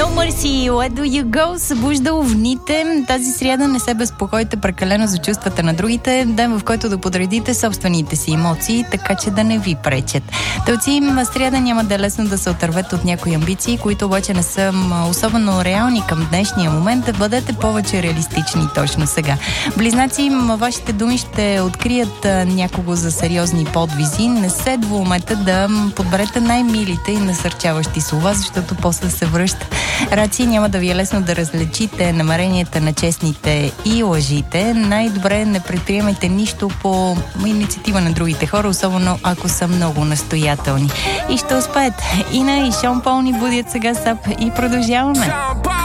No Mercy, Where Do You Go събужда овните. Тази сряда не се безпокойте прекалено за чувствата на другите. Ден, в който да подредите собствените си емоции, така че да не ви пречат. Телци, сряда няма да е лесно да се отървете от някои амбиции, които обаче не са особено реални към днешния момент. Да бъдете повече реалистични точно сега. Близнаци, вашите думи ще открият някого за сериозни подвизи. Не се двумете да подберете най-милите и насърчаващи слова, защото после се връща. Раци, няма да ви е лесно да различите намеренията на честните и лъжите. Най-добре не предприемайте нищо по инициатива на другите хора, особено ако са много настоятелни. И ще успеете. Ина и Шон Пол ни будят сега сап и продължаваме.